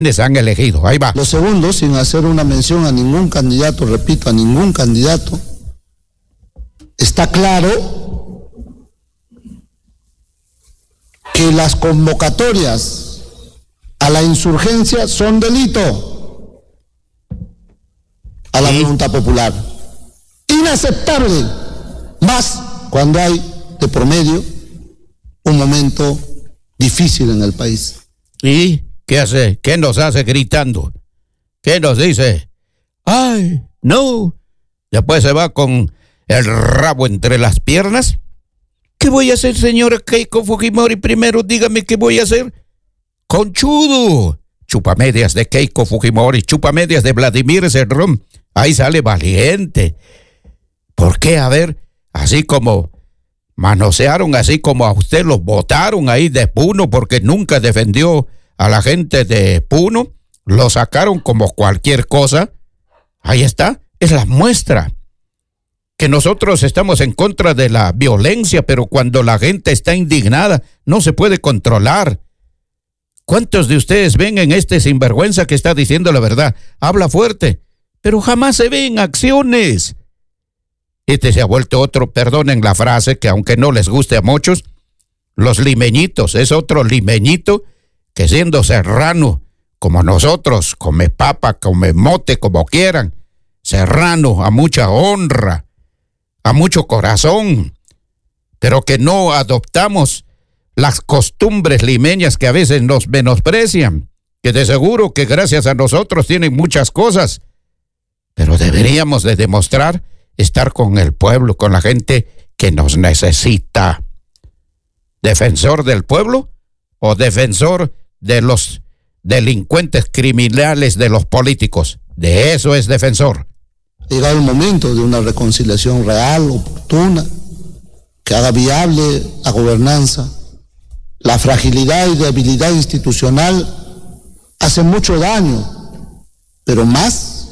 les han elegido. Ahí va. Lo segundo, sin hacer una mención a ningún candidato, repito, a ningún candidato, está claro que las convocatorias a la insurgencia son delito a la voluntad popular. Inaceptable, más cuando hay de promedio un momento difícil en el país. ¿Y qué hace? ¿Qué nos hace gritando? ¿Qué nos dice? ¡Ay, no! Después se va con el rabo entre las piernas. ¿Qué voy a hacer, señora Keiko Fujimori? Primero dígame qué voy a hacer. ¡Conchudo! Chupamedias de Keiko Fujimori, chupamedias de Vladimir Cerrón. Ahí sale valiente. ¿Por qué? A ver, así como manosearon, así como a usted los votaron ahí de Puno porque nunca defendió a la gente de Puno, lo sacaron como cualquier cosa. Ahí está, es la muestra que nosotros estamos en contra de la violencia, pero cuando la gente está indignada no se puede controlar. ¿Cuántos de ustedes ven en este sinvergüenza que está diciendo la verdad? Habla fuerte, pero jamás se ven acciones. Este se ha vuelto otro, perdonen la frase, que aunque no les guste a muchos, los limeñitos, es otro limeñito que siendo serrano, como nosotros, come papa, come mote, como quieran, serrano, a mucha honra, a mucho corazón, pero que no adoptamos las costumbres limeñas que a veces nos menosprecian, que de seguro que gracias a nosotros tienen muchas cosas, pero deberíamos de demostrar estar con el pueblo, con la gente que nos necesita. ¿Defensor del pueblo o defensor de los delincuentes criminales de los políticos? De eso es defensor. Ha llegado el momento de una reconciliación real, oportuna, que haga viable la gobernanza. La fragilidad y debilidad institucional hace mucho daño, pero más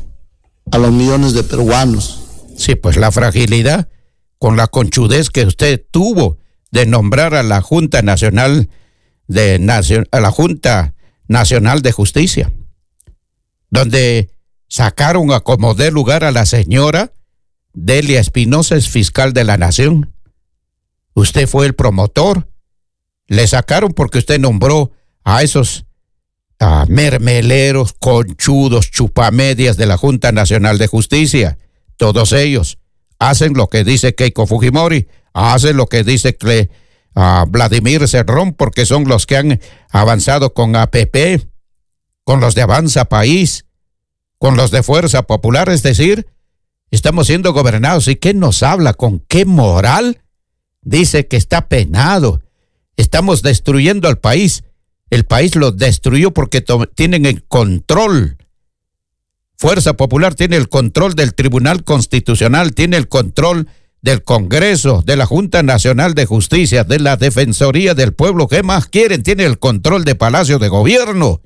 a los millones de peruanos. Sí, pues la fragilidad con la conchudez que usted tuvo de nombrar a la Junta Nacional de Justicia, donde sacaron a como dé lugar a la señora Delia Espinosa, es fiscal de la Nación. Usted fue el promotor. Le sacaron porque usted nombró a esos mermeleros, conchudos, chupamedias de la Junta Nacional de Justicia. Todos ellos hacen lo que dice Keiko Fujimori, hacen lo que dice Vladimir Cerrón, porque son los que han avanzado con APP, con los de Avanza País, con los de Fuerza Popular, es decir, estamos siendo gobernados. ¿Y qué nos habla? ¿Con qué moral? Dice que está penado. Estamos destruyendo al país. El país lo destruyó porque tienen el control. Fuerza Popular tiene el control del Tribunal Constitucional, tiene el control del Congreso, de la Junta Nacional de Justicia, de la Defensoría del Pueblo. ¿Qué más quieren? Tiene el control de Palacio de Gobierno.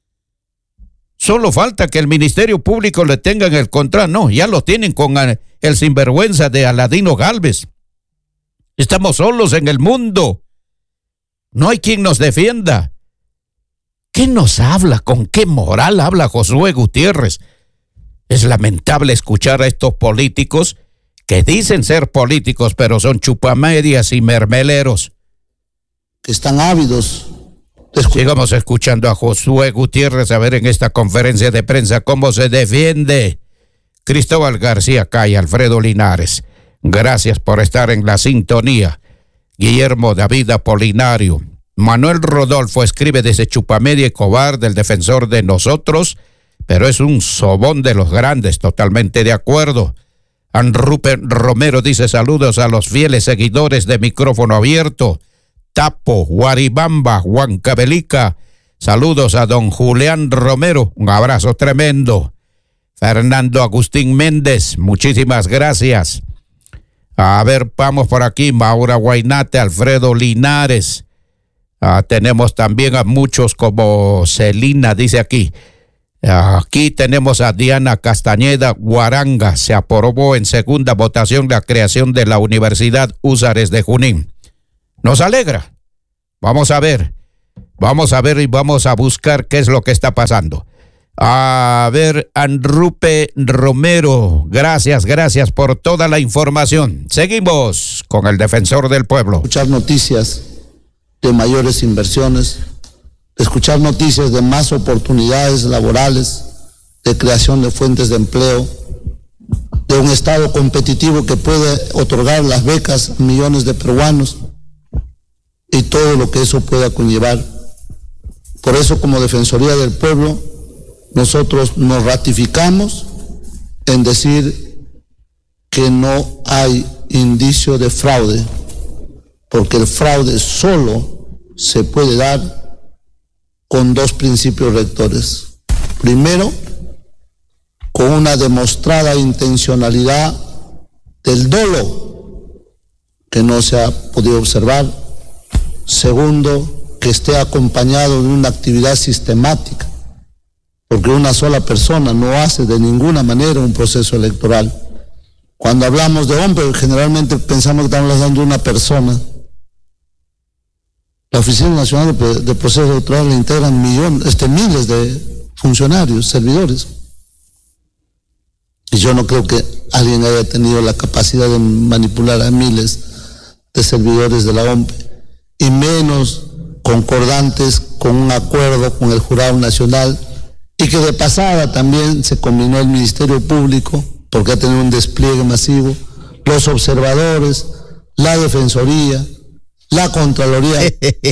Solo falta que el Ministerio Público le tengan el control. No, ya lo tienen con el sinvergüenza de Aladino Gálvez. Estamos solos en el mundo. No hay quien nos defienda. ¿Qué nos habla? ¿Con qué moral habla Josué Gutiérrez? Es lamentable escuchar a estos políticos que dicen ser políticos, pero son chupamedias y mermeleros. Que están ávidos. Sigamos escuchando a Josué Gutiérrez a ver en esta conferencia de prensa cómo se defiende. Cristóbal García Cay, Alfredo Linares, gracias por estar en la sintonía. Guillermo David Apolinario. Manuel Rodolfo escribe desde Chupamedia y cobarde, el defensor de nosotros, pero es un sobón de los grandes, totalmente de acuerdo. Rupert Romero dice saludos a los fieles seguidores de Micrófono Abierto. Tapo, Guaribamba, Huancavelica, saludos a don Julián Romero, un abrazo tremendo. Fernando Agustín Méndez, muchísimas gracias. A ver, vamos por aquí, Maura Guainate, Alfredo Linares. Tenemos también a muchos como Celina, dice aquí. Aquí tenemos a Diana Castañeda Guaranga. Se aprobó en segunda votación la creación de la Universidad Húsares de Junín. Nos alegra. Vamos a ver. Vamos a ver y vamos a buscar qué es lo que está pasando. A ver, Anrupe Romero, gracias por toda la información. Seguimos con el defensor del pueblo. Escuchar noticias de mayores inversiones, escuchar noticias de más oportunidades laborales, de creación de fuentes de empleo, de un Estado competitivo que puede otorgar las becas a millones de peruanos y todo lo que eso pueda conllevar. Por eso, como Defensoría del Pueblo, nosotros nos ratificamos en decir que no hay indicio de fraude, porque el fraude solo se puede dar con dos principios rectores. Primero, con una demostrada intencionalidad del dolo que no se ha podido observar. Segundo, que esté acompañado de una actividad sistemática, porque una sola persona no hace de ninguna manera un proceso electoral. Cuando hablamos de hombre, generalmente pensamos que estamos hablando de una persona. La Oficina Nacional de Procesos Electorales le integran miles de funcionarios, servidores. Y yo no creo que alguien haya tenido la capacidad de manipular a miles de servidores de la OMP, y menos concordantes con un acuerdo con el Jurado Nacional, y que de pasada también se combinó el Ministerio Público, porque ha tenido un despliegue masivo, los observadores, la Defensoría, la Contraloría.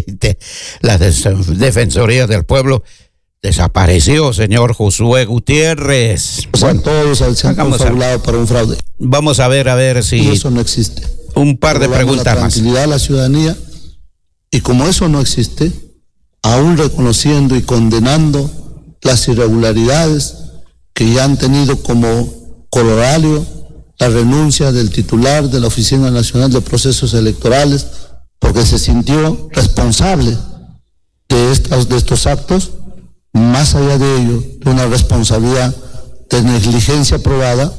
La Defensoría del Pueblo desapareció, señor Josué Gutiérrez. O sea, bueno, todos se han confabulado para un fraude. Vamos a ver si... Y eso no existe. Un par de preguntas más. Tranquilidad a la ciudadanía, y como eso no existe, aún reconociendo y condenando las irregularidades que ya han tenido como corolario la renuncia del titular de la Oficina Nacional de Procesos Electorales, porque se sintió responsable de estos actos, más allá de ello, de una responsabilidad de negligencia probada,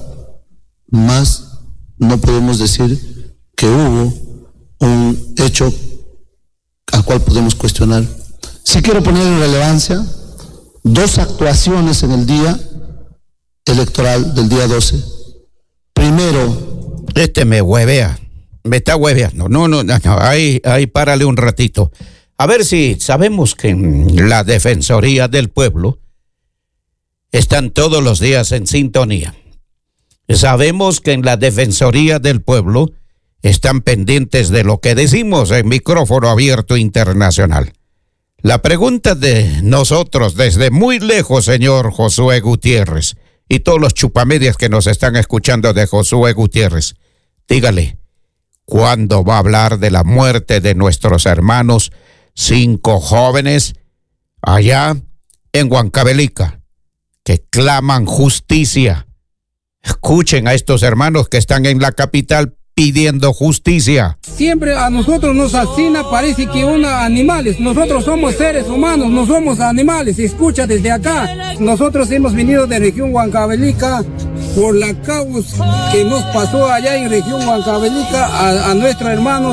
más no podemos decir que hubo un hecho al cual podemos cuestionar. Sí quiero poner en relevancia dos actuaciones en el día electoral del día 12. Primero... me huevea, me está hueveando. No, ahí párale un ratito. A ver si sabemos que en la Defensoría del Pueblo están todos los días en sintonía. Sabemos que en la Defensoría del Pueblo están pendientes de lo que decimos en Micrófono Abierto Internacional. La pregunta de nosotros desde muy lejos, señor Josué Gutiérrez, y todos los chupamedias que nos están escuchando de Josué Gutiérrez, dígale, ¿cuándo va a hablar de la muerte de nuestros hermanos, 5 jóvenes allá en Huancavelica, que claman justicia? Escuchen a estos hermanos que están en la capital pidiendo justicia. Siempre a nosotros nos asesina, parece que animales. Nosotros somos seres humanos, no somos animales. Escucha desde acá. Nosotros hemos venido de región Huancavelica por la causa que nos pasó allá en región Huancavelica a nuestros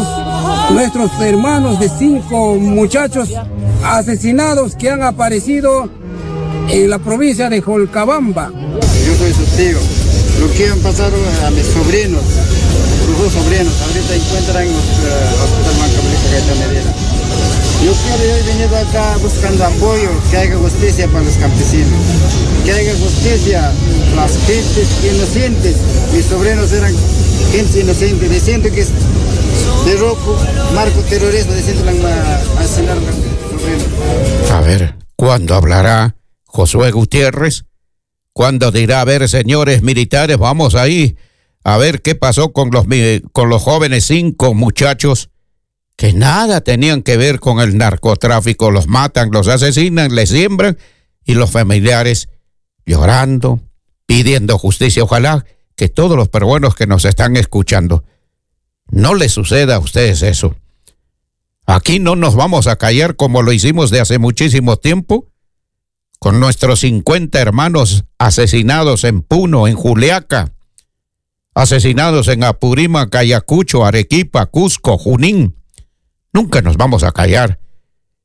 hermanos de 5 muchachos asesinados que han aparecido en la provincia de Jolcabamba. Yo soy su tío. Lo que han pasado a mis sobrinos, los 2 sobrinos, ahorita encuentran en el Hospital Huancavelica Gaitán Medina. Yo he venido acá buscando apoyo, que haya justicia para los campesinos, que haya justicia para las gentes inocentes. Mis sobrinos eran gente inocente, diciendo que es de rojo, marco terrorismo, diciendo que van a asesinar a los sobrinos. A ver, ¿cuándo hablará Josué Gutiérrez? ¿Cuándo dirá, a ver, señores militares, vamos ahí a ver qué pasó con los jóvenes 5 muchachos que nada tenían que ver con el narcotráfico? Los matan, los asesinan, les siembran, y los familiares llorando, pidiendo justicia. Ojalá que todos los peruanos que nos están escuchando no les suceda a ustedes eso. Aquí no nos vamos a callar como lo hicimos de hace muchísimo tiempo, con nuestros 50 hermanos asesinados en Puno, en Juliaca, asesinados en Apurímac, Ayacucho, Arequipa, Cusco, Junín. Nunca nos vamos a callar.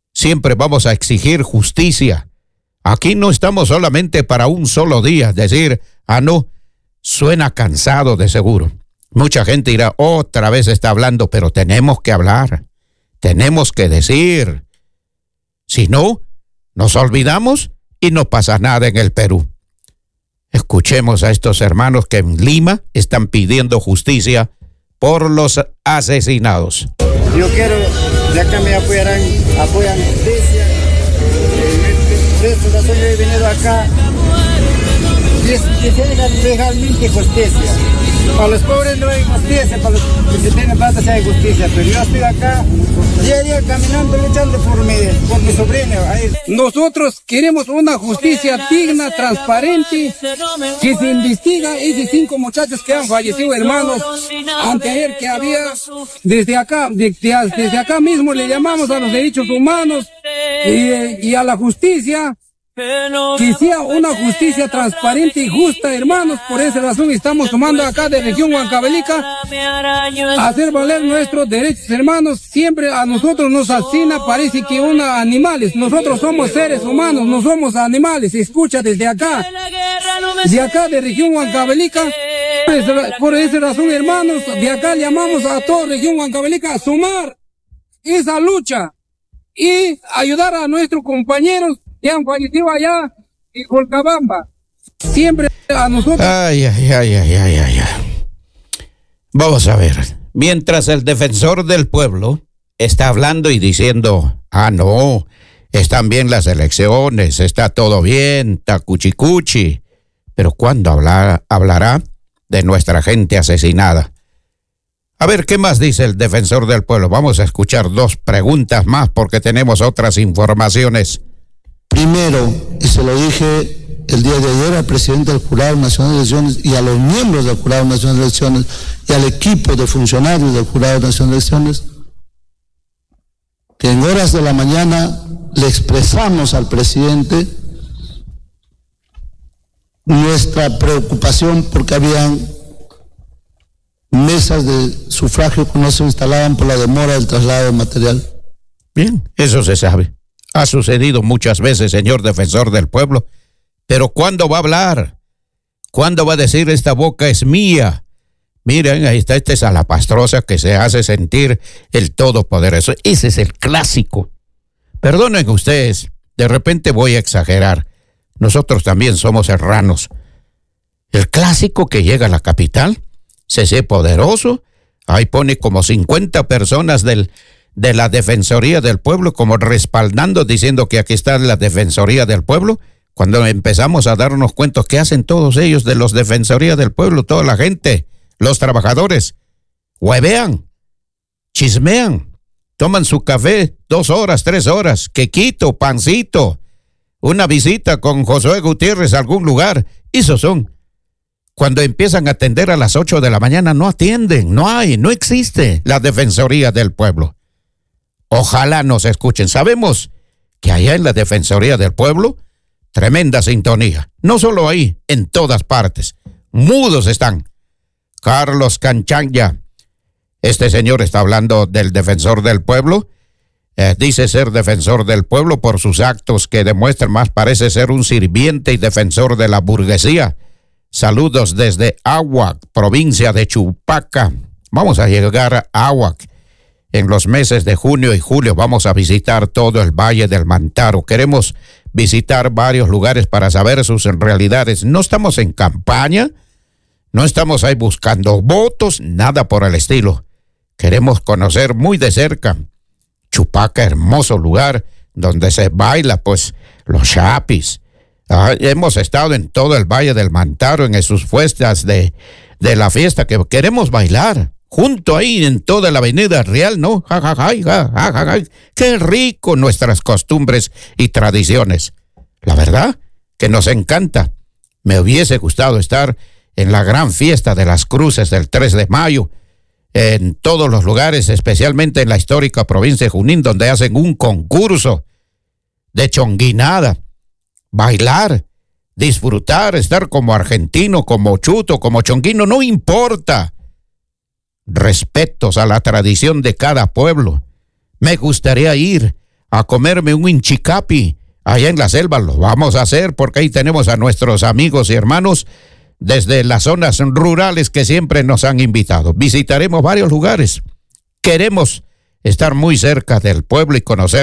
siempre vamos a exigir justicia. Aquí no estamos solamente para un solo día, decir, no, suena cansado de seguro. Mucha gente dirá, otra vez está hablando, pero tenemos que hablar, tenemos que decir. Si no, nos olvidamos y no pasa nada en el Perú. Escuchemos a estos hermanos que en Lima están pidiendo justicia por los asesinados. Yo quiero, de acá me apoyan justicia. Por esta razón yo he venido acá. Que se haga legalmente justicia. Para los pobres no hay justicia, para los que tienen plata sí hay justicia. Pero yo estoy acá, día a día caminando, luchando por mi sobrino. Nosotros queremos una justicia digna, transparente, que se investiga esos 5 muchachos que han fallecido, hermanos, anteayer que había, desde acá mismo le llamamos a los derechos humanos y a la justicia, que sea una justicia transparente y justa, hermanos. Por esa razón estamos tomando acá de región Huancavelica a hacer valer nuestros derechos, hermanos. Siempre a nosotros nos asesina, parece que animales. Nosotros somos seres humanos, no somos animales. Escucha desde acá, de región Huancavelica. Por esa razón, hermanos, de acá llamamos a toda región Huancavelica a sumar esa lucha y ayudar a nuestros compañeros que han fallecido allá en Colcabamba. Siempre a nosotros. Ay. Vamos a ver. Mientras el defensor del pueblo está hablando y diciendo, no, están bien las elecciones, está todo bien, está cuchicuchi. Pero ¿cuándo hablará de nuestra gente asesinada? A ver, ¿qué más dice el defensor del pueblo? Vamos a escuchar 2 preguntas más porque tenemos otras informaciones. Primero, y se lo dije el día de ayer al presidente del Jurado Nacional de Elecciones y a los miembros del Jurado Nacional de Elecciones y al equipo de funcionarios del Jurado Nacional de Elecciones, que en horas de la mañana le expresamos al presidente nuestra preocupación porque habían mesas de sufragio que no se instalaban por la demora del traslado de material. Bien, eso se sabe. Ha sucedido muchas veces, señor defensor del pueblo. Pero ¿cuándo va a hablar? ¿Cuándo va a decir esta boca es mía? Miren, ahí está este salapastrosa que se hace sentir el todopoderoso. Ese es el clásico. Perdonen ustedes, de repente voy a exagerar. Nosotros también somos serranos. El clásico que llega a la capital, se hace poderoso, ahí pone como 50 personas de la Defensoría del Pueblo como respaldando, diciendo que aquí está la Defensoría del Pueblo. Cuando empezamos a darnos cuenta, ¿qué hacen todos ellos de los Defensoría del Pueblo? Toda la gente, los trabajadores, huevean, chismean, toman su café 2 horas, 3 horas, quequito, pancito, una visita con Josué Gutiérrez a algún lugar. Esos son. Cuando empiezan a atender a las 8 de la mañana, no atienden, no existe la Defensoría del Pueblo. Ojalá nos escuchen. Sabemos que allá en la Defensoría del Pueblo, tremenda sintonía. No solo ahí, en todas partes. Mudos están. Carlos Canchanya, este señor está hablando del defensor del pueblo. Dice ser defensor del pueblo por sus actos que demuestran más, parece ser un sirviente y defensor de la burguesía. Saludos desde Ahuac, provincia de Chupaca. Vamos a llegar a Ahuac. En los meses de junio y julio vamos a visitar todo el Valle del Mantaro. Queremos visitar varios lugares para saber sus realidades. No estamos en campaña, no estamos ahí buscando votos, nada por el estilo. Queremos conocer muy de cerca Chupaca, hermoso lugar donde se baila pues los chapis. Hemos estado en todo el Valle del Mantaro en sus fiestas de la fiesta que queremos bailar. Junto ahí en toda la avenida real, ¿no? Qué rico nuestras costumbres y tradiciones. La verdad que nos encanta. Me hubiese gustado estar en la gran fiesta de las cruces del 3 de mayo, en todos los lugares, especialmente en la histórica provincia de Junín, donde hacen un concurso de chonguinada, bailar, disfrutar, estar como argentino, como chuto, como chonguino, no importa. Respetos a la tradición de cada pueblo. Me gustaría ir a comerme un hinchicapi allá en la selva. Lo vamos a hacer porque ahí tenemos a nuestros amigos y hermanos desde las zonas rurales que siempre nos han invitado. Visitaremos varios lugares. Queremos estar muy cerca del pueblo y conocer